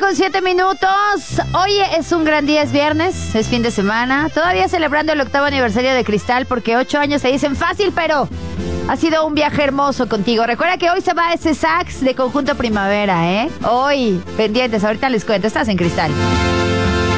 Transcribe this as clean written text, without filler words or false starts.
9:07. Hoy es un gran día, es viernes, es fin de semana. Todavía celebrando el 8º aniversario de Cristal, porque 8 años se dicen fácil, pero ha sido un viaje hermoso contigo. Recuerda que hoy se va ese sax de Conjunto Primavera, ¿eh? Hoy, pendientes, ahorita les cuento, estás en Cristal.